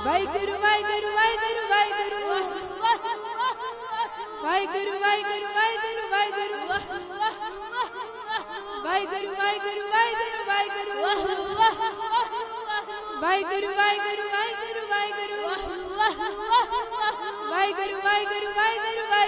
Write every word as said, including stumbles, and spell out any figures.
Waheguru Waheguru Waheguru Waheguru Waheguru Waheguru Waheguru Waheguru Waheguru Waheguru Waheguru Waheguru Waheguru Waheguru Waheguru